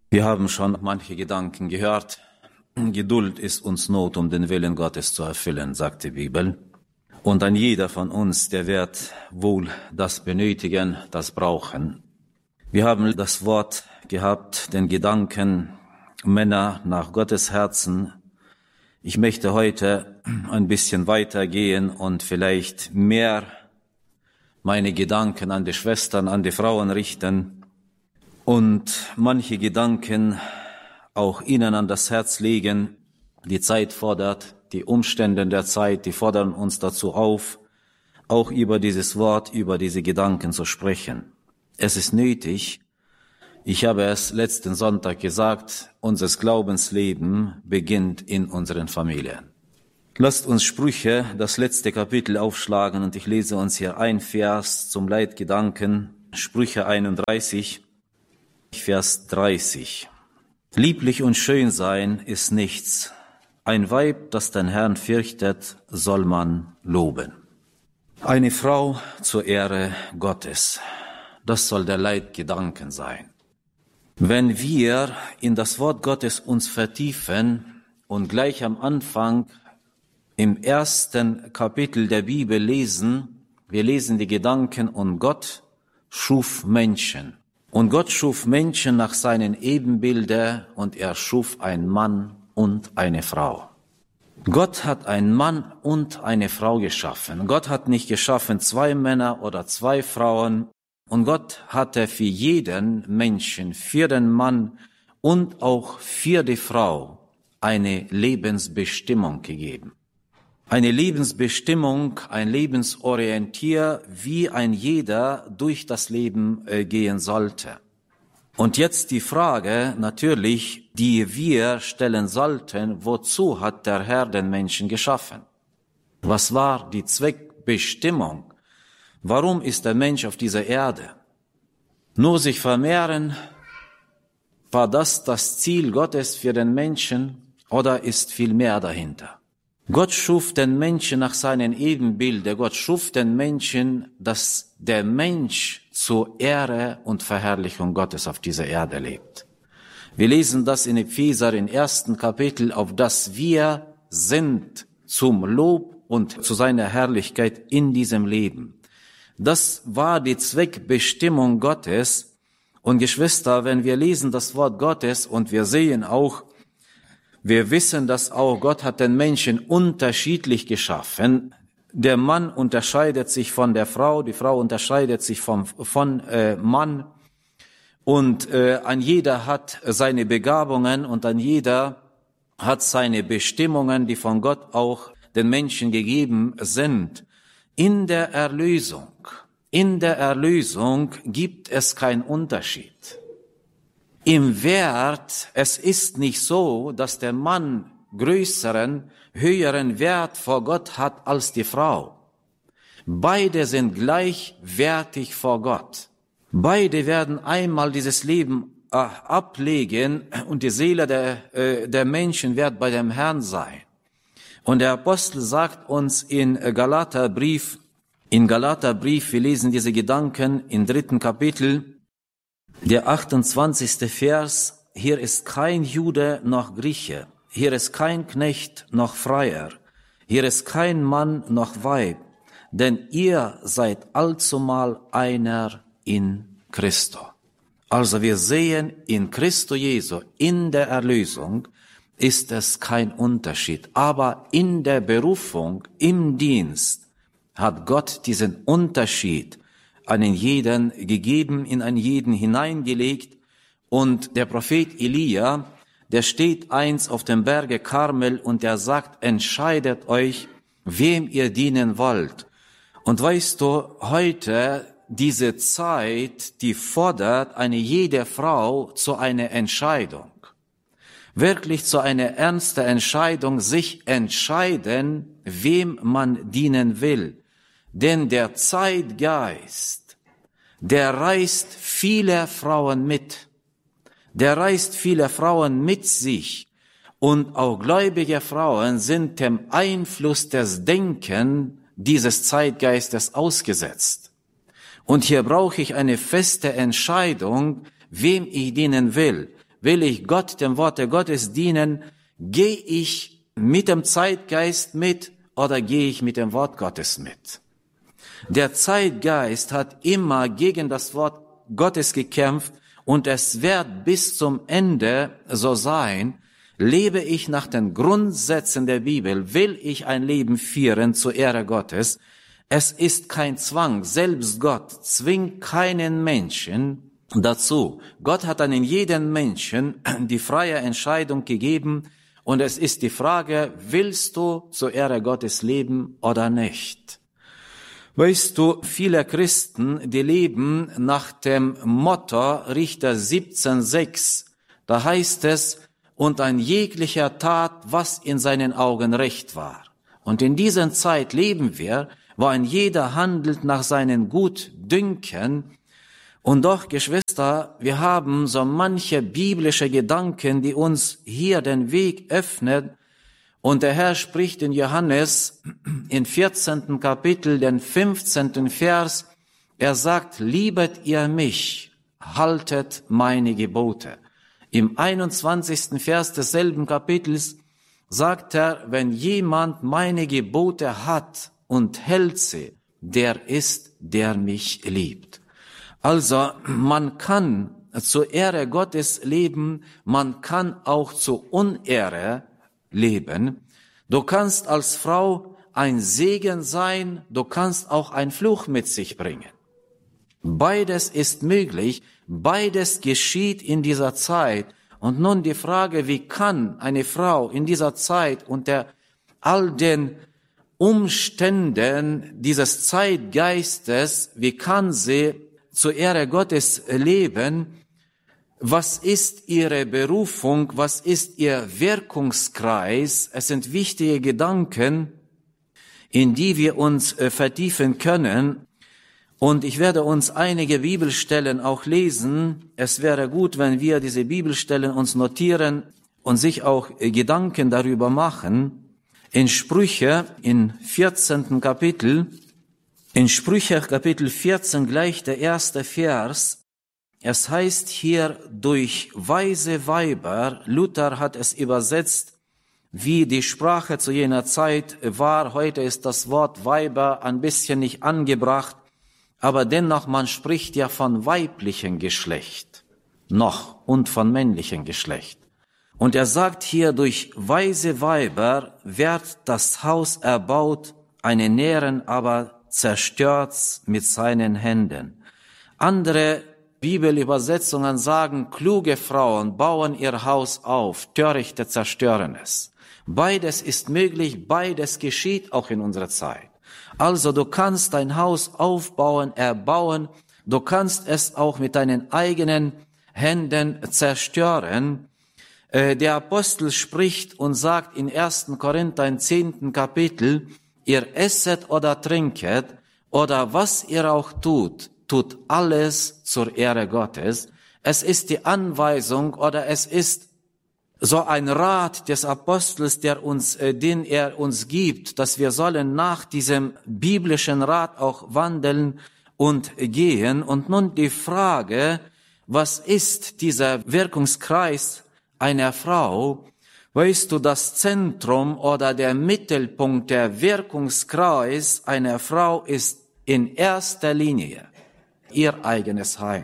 Wir haben schon manche Gedanken gehört. Geduld ist uns Not, um den Willen Gottes zu erfüllen, sagt die Bibel. Und ein jeder von uns, der wird wohl das benötigen, das brauchen. Wir haben das Wort gehabt, den Gedanken, Männer nach Gottes Herzen. Ich möchte heute ein bisschen weitergehen und vielleicht mehr meine Gedanken an die Schwestern, an die Frauen richten und manche Gedanken auch ihnen an das Herz legen. Die Zeit fordert, die Umstände der Zeit, die fordern uns dazu auf, auch über dieses Wort, über diese Gedanken zu sprechen. Es ist nötig, ich habe es letzten Sonntag gesagt, unser Glaubensleben beginnt in unseren Familien. Lasst uns Sprüche, das letzte Kapitel aufschlagen und ich lese uns hier ein Vers zum Leitgedanken, Sprüche 31, Vers 30. Lieblich und schön sein ist nichts. Ein Weib, das den Herrn fürchtet, soll man loben. Eine Frau zur Ehre Gottes. Das soll der Leitgedanken sein. Wenn wir in das Wort Gottes uns vertiefen und gleich am Anfang im ersten Kapitel der Bibel lesen, wir lesen die Gedanken und Gott schuf Menschen. Und Gott schuf Menschen nach seinen Ebenbilder und er schuf einen Mann und eine Frau. Gott hat einen Mann und eine Frau geschaffen. Gott hat nicht geschaffen 2 Männer oder 2 Frauen. Und Gott hatte für jeden Menschen, für den Mann und auch für die Frau eine Lebensbestimmung gegeben. Eine Lebensbestimmung, ein Lebensorientier, wie ein jeder durch das Leben gehen sollte. Und jetzt die Frage natürlich, die wir stellen sollten, wozu hat der Herr den Menschen geschaffen? Was war die Zweckbestimmung? Warum ist der Mensch auf dieser Erde? Nur sich vermehren, war das Ziel Gottes für den Menschen oder ist viel mehr dahinter? Gott schuf den Menschen nach seinen Ebenbildern. Gott schuf den Menschen, dass der Mensch zur Ehre und Verherrlichung Gottes auf dieser Erde lebt. Wir lesen das in Epheser im 1. Kapitel, auf das wir sind zum Lob und zu seiner Herrlichkeit in diesem Leben. Das war die Zweckbestimmung Gottes. Und Geschwister, wenn wir lesen das Wort Gottes und wir sehen auch, wir wissen, dass auch Gott hat den Menschen unterschiedlich geschaffen. Der Mann unterscheidet sich von der Frau, die Frau unterscheidet sich von Mann. Und ein jeder hat seine Begabungen und ein jeder hat seine Bestimmungen, die von Gott auch den Menschen gegeben sind. In der Erlösung gibt es keinen Unterschied. Im Wert, es ist nicht so, dass der Mann größeren, höheren Wert vor Gott hat als die Frau. Beide sind gleichwertig vor Gott. Beide werden einmal dieses Leben ablegen und die Seele der Menschen wird bei dem Herrn sein. Und der Apostel sagt uns in Galaterbrief, wir lesen diese Gedanken im 3. Kapitel, der 28. Vers, hier ist kein Jude noch Grieche, hier ist kein Knecht noch Freier, hier ist kein Mann noch Weib, denn ihr seid allzumal einer in Christo. Also wir sehen in Christo Jesu, in der Erlösung ist es kein Unterschied, aber in der Berufung, im Dienst hat Gott diesen Unterschied an jeden gegeben, in einen jeden hineingelegt. Und der Prophet Elia, der steht einst auf dem Berge Karmel und er sagt, entscheidet euch, wem ihr dienen wollt. Und weißt du, heute diese Zeit, die fordert eine jede Frau zu einer Entscheidung. Wirklich zu einer ernsten Entscheidung, sich entscheiden, wem man dienen will. Denn der Zeitgeist, der reißt viele Frauen mit. Der reißt viele Frauen mit sich. Und auch gläubige Frauen sind dem Einfluss des Denkens dieses Zeitgeistes ausgesetzt. Und hier brauche ich eine feste Entscheidung, wem ich dienen will. will ich Gott, dem Worte Gottes dienen, gehe ich mit dem Zeitgeist mit oder gehe ich mit dem Wort Gottes mit? Der Zeitgeist hat immer gegen das Wort Gottes gekämpft und es wird bis zum Ende so sein. Lebe ich nach den Grundsätzen der Bibel, will ich ein Leben führen zur Ehre Gottes. Es ist kein Zwang, selbst Gott zwingt keinen Menschen dazu. Gott hat einen jeden Menschen die freie Entscheidung gegeben und es ist die Frage, willst du zur Ehre Gottes leben oder nicht? Weißt du, viele Christen, die leben nach dem Motto Richter 17,6. Da heißt es, und ein jeglicher tat, was in seinen Augen recht war. Und in dieser Zeit leben wir, wo ein jeder handelt nach seinen Gutdünken. Und doch, Geschwister, wir haben so manche biblische Gedanken, die uns hier den Weg öffnen. Und der Herr spricht in Johannes im 14. Kapitel, den 15. Vers, er sagt, liebet ihr mich, haltet meine Gebote. Im 21. Vers desselben Kapitels sagt er, wenn jemand meine Gebote hat und hält sie, der ist, der mich liebt. Also man kann zur Ehre Gottes leben, man kann auch zur Unehre leben. Du kannst als Frau ein Segen sein, du kannst auch ein Fluch mit sich bringen. Beides ist möglich, beides geschieht in dieser Zeit. Und nun die Frage, wie kann eine Frau in dieser Zeit unter all den Umständen dieses Zeitgeistes, wie kann sie zur Ehre Gottes leben? Was ist ihre Berufung? Was ist ihr Wirkungskreis? Es sind wichtige Gedanken, in die wir uns vertiefen können. Und ich werde uns einige Bibelstellen auch lesen. Es wäre gut, wenn wir diese Bibelstellen uns notieren und sich auch Gedanken darüber machen. In Sprüche, in 14. Kapitel, in Sprüche Kapitel 14 gleich der erste Vers. Es heißt hier, durch weise Weiber, Luther hat es übersetzt, wie die Sprache zu jener Zeit war. Heute ist das Wort Weiber ein bisschen nicht angebracht, aber dennoch, man spricht ja von weiblichem Geschlecht, noch, und von männlichem Geschlecht. Und er sagt hier, durch weise Weiber wird das Haus erbaut, eine Nähren aber zerstört's mit seinen Händen. Andere Bibelübersetzungen sagen, kluge Frauen bauen ihr Haus auf, Törichte zerstören es. Beides ist möglich, beides geschieht auch in unserer Zeit. Also du kannst dein Haus aufbauen, erbauen, du kannst es auch mit deinen eigenen Händen zerstören. Der Apostel spricht und sagt in 1. Korinther im 10. Kapitel, ihr esset oder trinket oder was ihr auch tut, tut alles zur Ehre Gottes. Es ist die Anweisung oder es ist so ein Rat des Apostels, den er uns gibt, dass wir sollen nach diesem biblischen Rat auch wandeln und gehen. Und nun die Frage, was ist dieser Wirkungskreis einer Frau? Weißt du, das Zentrum oder der Mittelpunkt, der Wirkungskreis einer Frau ist in erster Linie ihr eigenes Heim.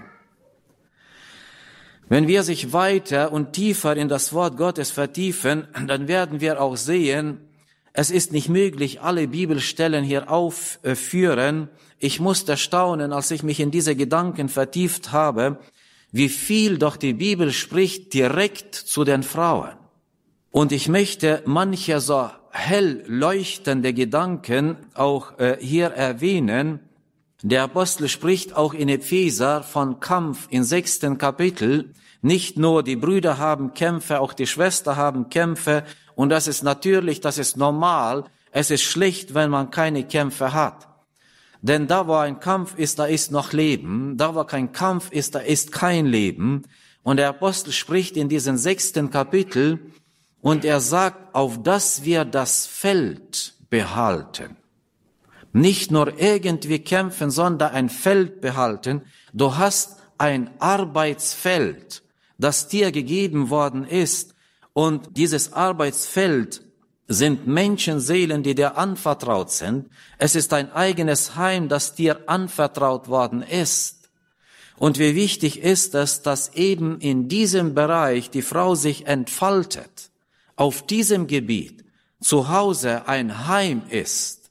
Wenn wir sich weiter und tiefer in das Wort Gottes vertiefen, dann werden wir auch sehen, es ist nicht möglich, alle Bibelstellen hier aufführen. Ich musste staunen, als ich mich in diese Gedanken vertieft habe, wie viel doch die Bibel spricht direkt zu den Frauen. Und ich möchte manche so hell leuchtende Gedanken auch hier erwähnen. Der Apostel spricht auch in Epheser von Kampf im 6. Kapitel. Nicht nur die Brüder haben Kämpfe, auch die Schwestern haben Kämpfe. Und das ist natürlich, das ist normal. Es ist schlecht, wenn man keine Kämpfe hat. Denn da, wo ein Kampf ist, da ist noch Leben. Da, wo kein Kampf ist, da ist kein Leben. Und der Apostel spricht in diesem 6. Kapitel und er sagt, auf dass wir das Feld behalten. Nicht nur irgendwie kämpfen, sondern ein Feld behalten. Du hast ein Arbeitsfeld. das dir gegeben worden ist. Und dieses Arbeitsfeld sind Menschenseelen, die dir anvertraut sind. Es ist dein eigenes Heim, das dir anvertraut worden ist. Und wie wichtig ist es, dass eben in diesem Bereich die Frau sich entfaltet, auf diesem Gebiet zu Hause ein Heim ist.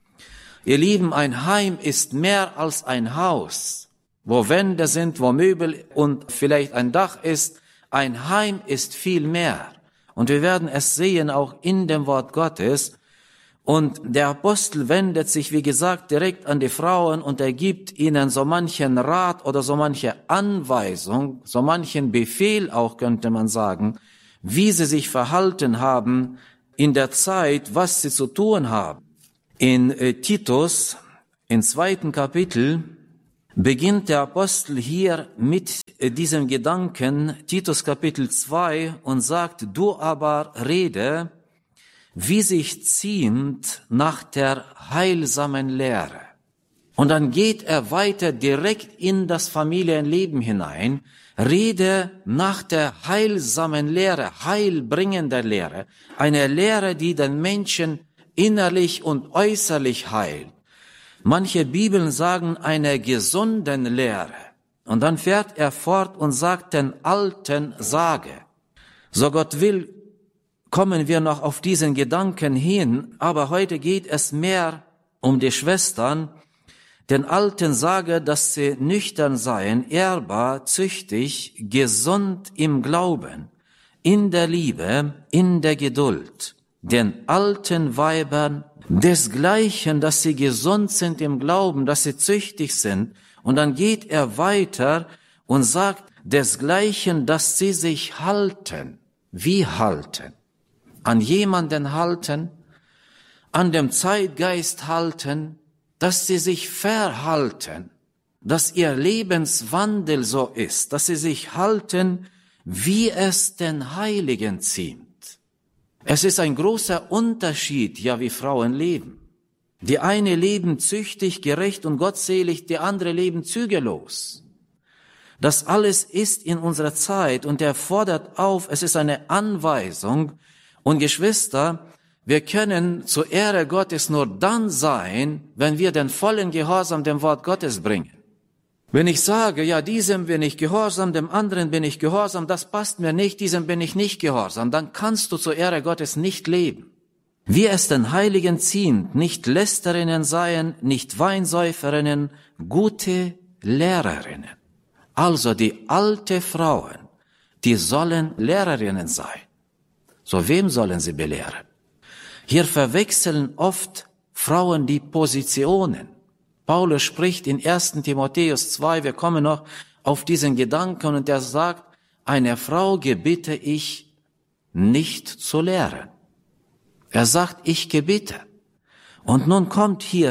Ihr Lieben, ein Heim ist mehr als ein Haus, wo Wände sind, wo Möbel und vielleicht ein Dach ist. Ein Heim ist viel mehr. Und wir werden es sehen auch in dem Wort Gottes. Und der Apostel wendet sich, wie gesagt, direkt an die Frauen und er gibt ihnen so manchen Rat oder so manche Anweisung, so manchen Befehl auch, könnte man sagen, wie sie sich verhalten haben in der Zeit, was sie zu tun haben. In Titus, im 2. Kapitel, beginnt der Apostel hier mit diesem Gedanken, Titus Kapitel 2, und sagt, du aber rede, wie sich ziemt nach der heilsamen Lehre. Und dann geht er weiter direkt in das Familienleben hinein, rede nach der heilsamen Lehre, heilbringender Lehre, eine Lehre, die den Menschen innerlich und äußerlich heilt. Manche Bibeln sagen eine gesunden Lehre. Und dann fährt er fort und sagt den Alten sage. So Gott will, kommen wir noch auf diesen Gedanken hin, aber heute geht es mehr um die Schwestern. Den Alten sage, dass sie nüchtern seien, ehrbar, züchtig, gesund im Glauben, in der Liebe, in der Geduld. Den alten Weibern desgleichen, dass sie gesund sind im Glauben, dass sie züchtig sind. Und dann geht er weiter und sagt, desgleichen, dass sie sich halten. Wie halten? An jemanden halten, an dem Zeitgeist halten, dass sie sich verhalten, dass ihr Lebenswandel so ist, dass sie sich halten, wie es den Heiligen ziemt. Es ist ein großer Unterschied, ja, wie Frauen leben. Die eine leben züchtig, gerecht und gottselig, die andere leben zügellos. Das alles ist in unserer Zeit und er fordert auf, es ist eine Anweisung. Und Geschwister, wir können zur Ehre Gottes nur dann sein, wenn wir den vollen Gehorsam dem Wort Gottes bringen. Wenn ich sage, ja, diesem bin ich gehorsam, dem anderen bin ich gehorsam, das passt mir nicht, diesem bin ich nicht gehorsam, dann kannst du zur Ehre Gottes nicht leben. Wie es den Heiligen ziemt, nicht Lästerinnen seien, nicht Weinsäuferinnen, gute Lehrerinnen. Also die alte Frauen, die sollen Lehrerinnen sein. So wem sollen sie belehren? Hier verwechseln oft Frauen die Positionen. Paulus spricht in 1. Timotheus 2, wir kommen noch auf diesen Gedanken und er sagt, eine Frau gebiete ich nicht zu lehren. Er sagt, ich gebiete. Und nun kommt hier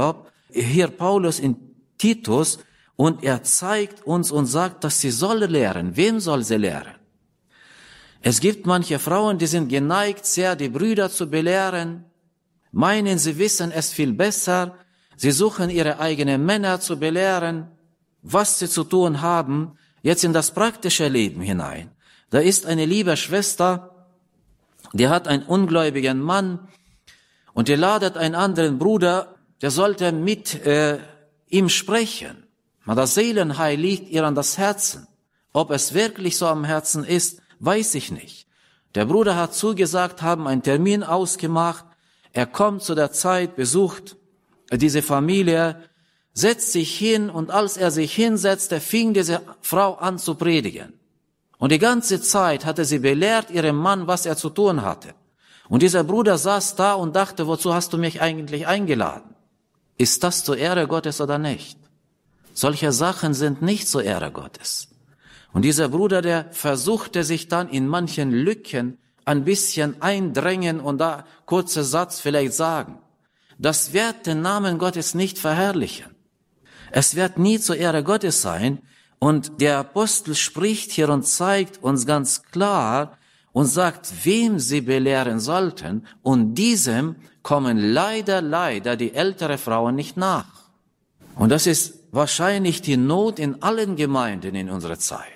Paulus in Titus und er zeigt uns und sagt, dass sie soll lehren. Wem soll sie lehren? Es gibt manche Frauen, die sind geneigt, sehr die Brüder zu belehren, meinen, sie wissen es viel besser. Sie suchen ihre eigenen Männer zu belehren, was sie zu tun haben, jetzt in das praktische Leben hinein. Da ist eine liebe Schwester, die hat einen ungläubigen Mann und die ladet einen anderen Bruder, der sollte mit ihm sprechen. Aber das Seelenheil liegt ihr an das Herzen. Ob es wirklich so am Herzen ist, weiß ich nicht. Der Bruder hat zugesagt, haben einen Termin ausgemacht. Er kommt zu der Zeit, besucht diese Familie, setzt sich hin und als er sich hinsetzte, fing diese Frau an zu predigen. Und die ganze Zeit hatte sie belehrt ihrem Mann, was er zu tun hatte. Und dieser Bruder saß da und dachte, wozu hast du mich eigentlich eingeladen? Ist das zur Ehre Gottes oder nicht? Solche Sachen sind nicht zur Ehre Gottes. Und dieser Bruder, der versuchte sich dann in manchen Lücken ein bisschen eindrängen und da kurzer Satz vielleicht sagen. Das wird den Namen Gottes nicht verherrlichen. Es wird nie zur Ehre Gottes sein. Und der Apostel spricht hier und zeigt uns ganz klar und sagt, wem sie belehren sollten. Und diesem kommen leider die ältere Frauen nicht nach. Und das ist wahrscheinlich die Not in allen Gemeinden in unserer Zeit.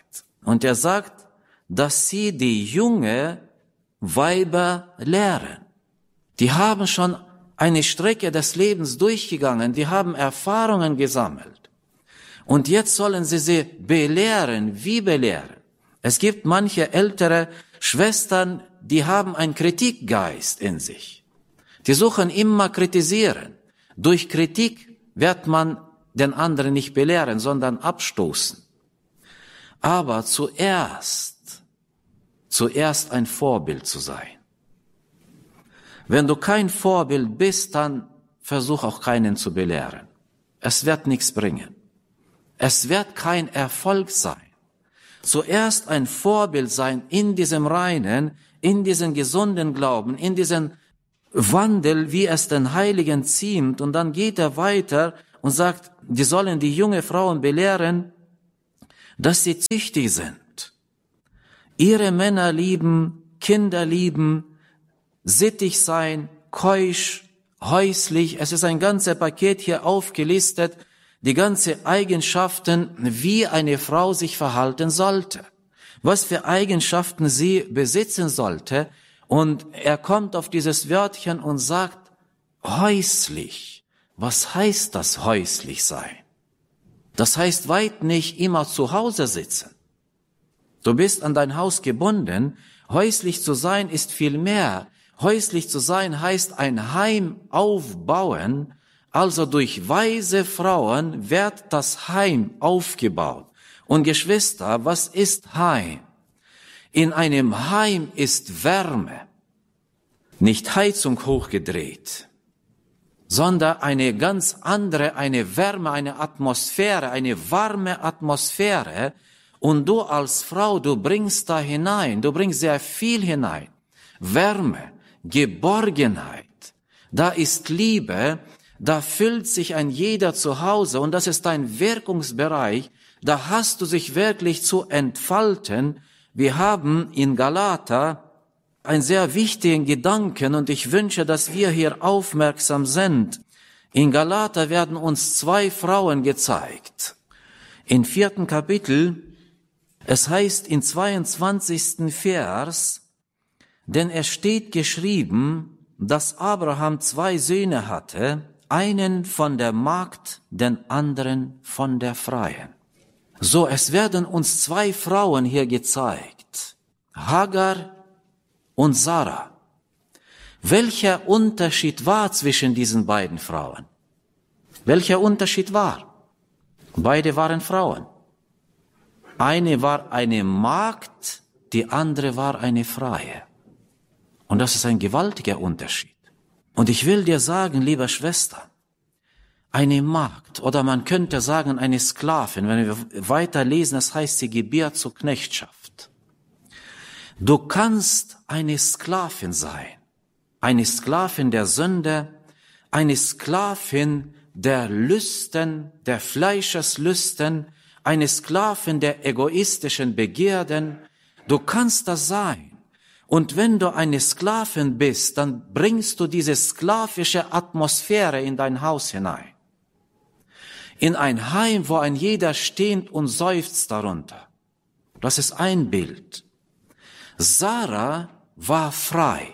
Und er sagt, dass sie die junge Weiber lehren. Die haben schon eine Strecke des Lebens durchgegangen, die haben Erfahrungen gesammelt. Und jetzt sollen sie belehren. Wie belehren? Es gibt manche ältere Schwestern, die haben einen Kritikgeist in sich. Die suchen immer kritisieren. Durch Kritik wird man den anderen nicht belehren, sondern abstoßen. Aber zuerst ein Vorbild zu sein. Wenn du kein Vorbild bist, dann versuch auch keinen zu belehren. Es wird nichts bringen. Es wird kein Erfolg sein. Zuerst ein Vorbild sein in diesem reinen, in diesem gesunden Glauben, in diesem Wandel, wie es den Heiligen ziemt. Und dann geht er weiter und sagt, die sollen die junge Frauen belehren, dass sie züchtig sind. Ihre Männer lieben, Kinder lieben, sittig sein, keusch, häuslich. Es ist ein ganzes Paket hier aufgelistet, die ganzen Eigenschaften, wie eine Frau sich verhalten sollte, was für Eigenschaften sie besitzen sollte. Und er kommt auf dieses Wörtchen und sagt, häuslich. Was heißt das, häuslich sein? Das heißt weit nicht immer zu Hause sitzen. Du bist an dein Haus gebunden. Häuslich zu sein ist viel mehr. Häuslich zu sein heißt ein Heim aufbauen. Also durch weise Frauen wird das Heim aufgebaut. Und Geschwister, was ist Heim? In einem Heim ist Wärme. Nicht Heizung hochgedreht, sondern eine ganz andere, eine Wärme, eine Atmosphäre, eine warme Atmosphäre. Und du als Frau, du bringst da hinein, du bringst sehr viel hinein. Wärme, Geborgenheit, da ist Liebe, da fühlt sich ein jeder zu Hause und das ist dein Wirkungsbereich, da hast du sich wirklich zu entfalten. Wir haben in Galater einen sehr wichtigen Gedanken und ich wünsche, dass wir hier aufmerksam sind. In Galater werden uns 2 Frauen gezeigt. Im 4. Kapitel, es heißt in 22. Vers, denn es steht geschrieben, dass Abraham 2 Söhne hatte, einen von der Magd, den anderen von der Freien. So, es werden uns 2 Frauen hier gezeigt, Hagar und Sarah. Welcher Unterschied war zwischen diesen beiden Frauen? Welcher Unterschied war? Beide waren Frauen. Eine war eine Magd, die andere war eine Freie. Und das ist ein gewaltiger Unterschied. Und ich will dir sagen, liebe Schwester, eine Magd, oder man könnte sagen eine Sklavin, wenn wir weiterlesen, das heißt, sie gebiert zur Knechtschaft. Du kannst eine Sklavin sein, eine Sklavin der Sünde, eine Sklavin der Lüsten, der Fleischeslüsten, eine Sklavin der egoistischen Begierden. Du kannst das sein. Und wenn du eine Sklavin bist, dann bringst du diese sklavische Atmosphäre in dein Haus hinein. In ein Heim, wo ein jeder steht und seufzt darunter. Das ist ein Bild. Sarah war frei.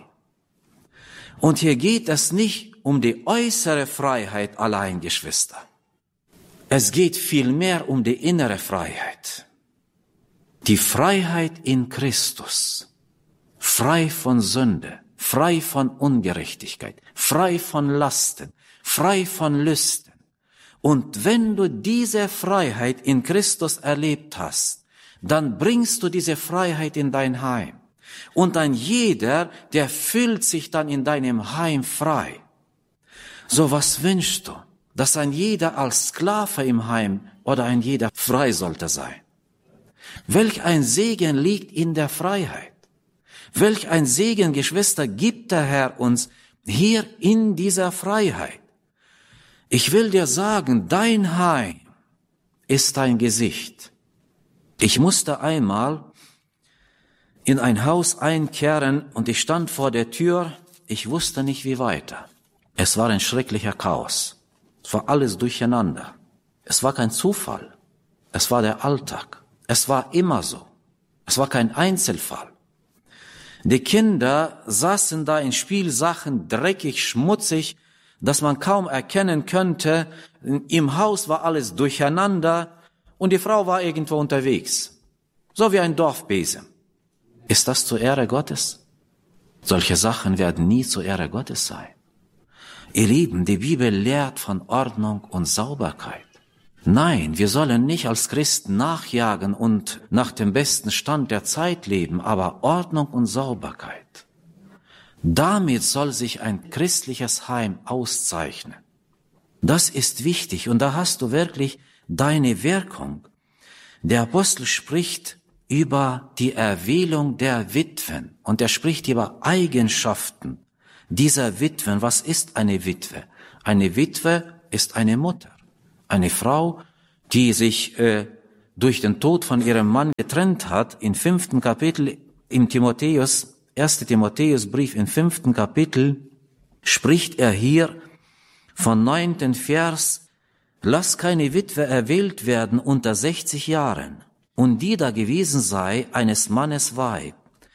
Und hier geht es nicht um die äußere Freiheit allein, Geschwister. Es geht vielmehr um die innere Freiheit. Die Freiheit in Christus. Frei von Sünde, frei von Ungerechtigkeit, frei von Lasten, frei von Lüsten. Und wenn du diese Freiheit in Christus erlebt hast, dann bringst du diese Freiheit in dein Heim. Und ein jeder, der fühlt sich dann in deinem Heim frei. So, was wünschst du? Dass ein jeder als Sklave im Heim oder ein jeder frei sollte sein. Welch ein Segen liegt in der Freiheit. Welch ein Segen, Geschwister, gibt der Herr uns hier in dieser Freiheit. Ich will dir sagen, dein Heim ist dein Gesicht. Ich musste einmal in ein Haus einkehren und ich stand vor der Tür. Ich wusste nicht, wie weiter. Es war ein schrecklicher Chaos. Es war alles durcheinander. Es war kein Zufall. Es war der Alltag. Es war immer so. Es war kein Einzelfall. Die Kinder saßen da in Spielsachen, dreckig, schmutzig, dass man kaum erkennen könnte. Im Haus war alles durcheinander und die Frau war irgendwo unterwegs. So wie ein Dorfbesen. Ist das zur Ehre Gottes? Solche Sachen werden nie zur Ehre Gottes sein. Ihr Lieben, die Bibel lehrt von Ordnung und Sauberkeit. Nein, wir sollen nicht als Christen nachjagen und nach dem besten Stand der Zeit leben, aber Ordnung und Sauberkeit. Damit soll sich ein christliches Heim auszeichnen. Das ist wichtig und da hast du wirklich deine Wirkung. Der Apostel spricht über die Erwählung der Witwen und er spricht über Eigenschaften dieser Witwen. Was ist eine Witwe? Eine Witwe ist eine Mutter. Eine Frau, die sich durch den Tod von ihrem Mann getrennt hat, im 5. Kapitel im 1. Timotheusbrief im 5. Kapitel spricht er hier von 9. Vers, lass keine Witwe erwählt werden unter 60 Jahren und die da gewesen sei eines Mannes Weib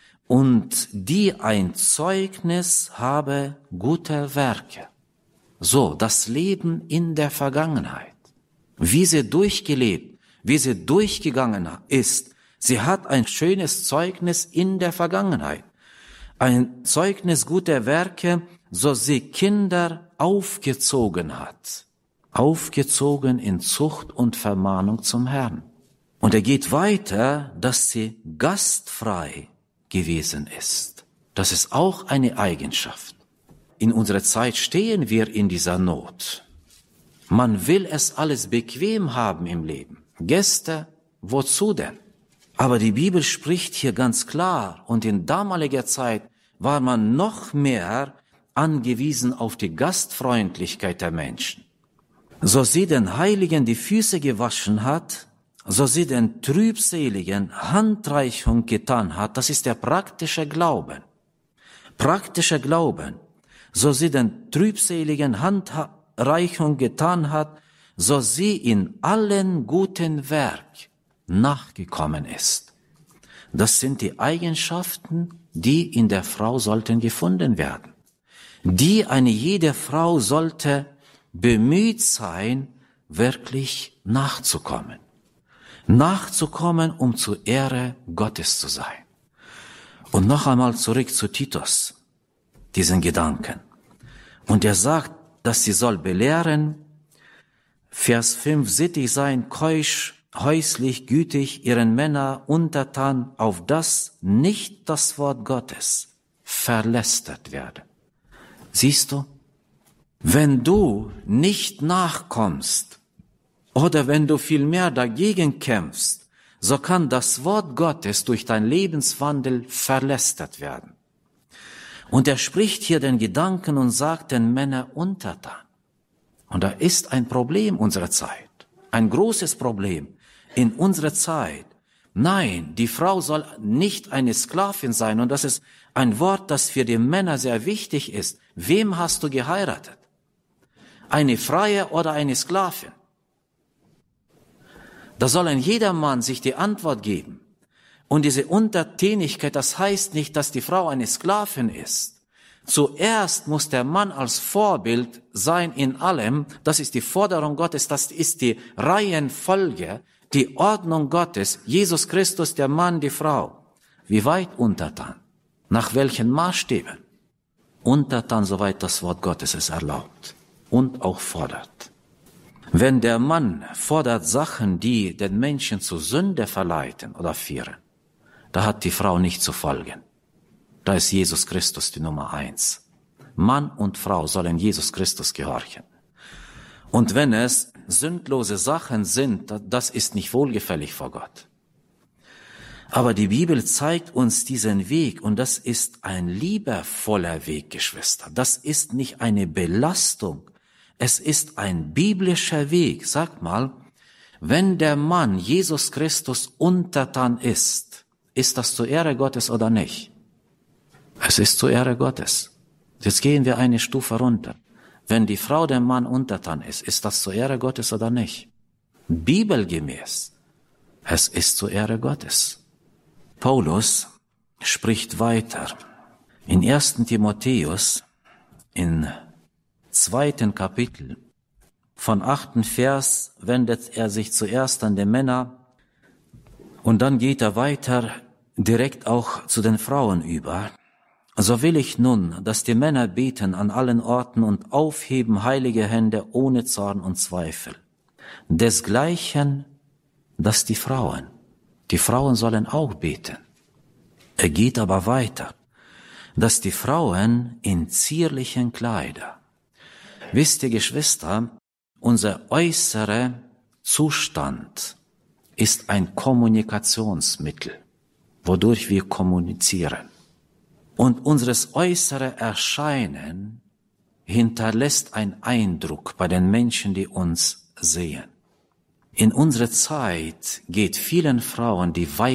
und die ein Zeugnis habe guter Werke. So, das Leben in der Vergangenheit. Wie sie durchgelebt, wie sie durchgegangen ist. Sie hat ein schönes Zeugnis in der Vergangenheit. Ein Zeugnis guter Werke, so sie Kinder aufgezogen hat. Aufgezogen in Zucht und Vermahnung zum Herrn. Und er geht weiter, dass sie gastfrei gewesen ist. Das ist auch eine Eigenschaft. In unserer Zeit stehen wir in dieser Not. Man will es alles bequem haben im Leben. Gäste, wozu denn? Aber die Bibel spricht hier ganz klar und in damaliger Zeit war man noch mehr angewiesen auf die Gastfreundlichkeit der Menschen. So sie den Heiligen die Füße gewaschen hat, so sie den Trübseligen Handreichung getan hat, das ist der praktische Glauben. Praktischer Glauben. So sie den Trübseligen Handreichung getan hat, so sie in allen guten Werk nachgekommen ist. Das sind die Eigenschaften, die in der Frau sollten gefunden werden. Eine jede Frau sollte bemüht sein, wirklich nachzukommen. Nachzukommen, um zur Ehre Gottes zu sein. Und noch einmal zurück zu Titus, diesen Gedanken. Und er sagt, dass sie soll belehren, Vers 5, sittig sein, keusch, häuslich, gütig, ihren Männer untertan, auf das nicht das Wort Gottes verlästert werde. Siehst du, wenn du nicht nachkommst oder wenn du vielmehr dagegen kämpfst, so kann das Wort Gottes durch dein Lebenswandel verlästert werden. Und er spricht hier den Gedanken und sagt den Männern untertan. Und da ist ein Problem unserer Zeit, ein großes Problem in unserer Zeit. Nein, die Frau soll nicht eine Sklavin sein und das ist ein Wort, das für die Männer sehr wichtig ist. Wem hast du geheiratet? Eine Freie oder eine Sklavin? Da soll ein jeder Mann sich die Antwort geben. Und diese Untertänigkeit, das heißt nicht, dass die Frau eine Sklavin ist. Zuerst muss der Mann als Vorbild sein in allem. Das ist die Forderung Gottes, das ist die Reihenfolge, die Ordnung Gottes. Jesus Christus, der Mann, die Frau. Wie weit untertan? Nach welchen Maßstäben? Untertan, soweit das Wort Gottes es erlaubt und auch fordert. Wenn der Mann fordert Sachen, die den Menschen zur Sünde verleiten oder führen, da hat die Frau nicht zu folgen. Da ist Jesus Christus die Nummer 1. Mann und Frau sollen Jesus Christus gehorchen. Und wenn es sündlose Sachen sind, das ist nicht wohlgefällig vor Gott. Aber die Bibel zeigt uns diesen Weg und das ist ein liebevoller Weg, Geschwister. Das ist nicht eine Belastung. Es ist ein biblischer Weg. Sag mal, wenn der Mann Jesus Christus untertan ist das zur Ehre Gottes oder nicht? Es ist zur Ehre Gottes. Jetzt gehen wir eine Stufe runter. Wenn die Frau dem Mann untertan ist das zur Ehre Gottes oder nicht? Bibelgemäß. Es ist zur Ehre Gottes. Paulus spricht weiter. In 1. Timotheus, in 2. Kapitel, von 8. Vers wendet er sich zuerst an die Männer und dann geht er weiter direkt auch zu den Frauen über. So will ich nun, dass die Männer beten an allen Orten und aufheben heilige Hände ohne Zorn und Zweifel. Desgleichen, dass die Frauen sollen auch beten. Er geht aber weiter, dass die Frauen in zierlichen Kleider. Wisst ihr, Geschwister, unser äußerer Zustand ist ein Kommunikationsmittel, wodurch wir kommunizieren. Und unseres äußere Erscheinen hinterlässt einen Eindruck bei den Menschen, die uns sehen. In unserer Zeit geht vielen Frauen die